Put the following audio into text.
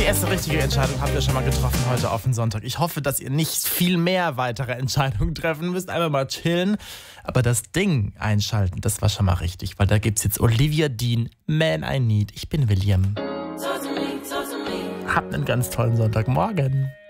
erste richtige Entscheidung habt ihr schon mal getroffen heute auf den Sonntag. Ich hoffe, dass ihr nicht viel mehr weitere Entscheidungen treffen müsst. Einfach mal chillen. Aber das Ding einschalten, das war schon mal richtig. Weil da gibt's jetzt Olivia Dean, Man I Need. Ich bin William. Habt einen ganz tollen Sonntagmorgen.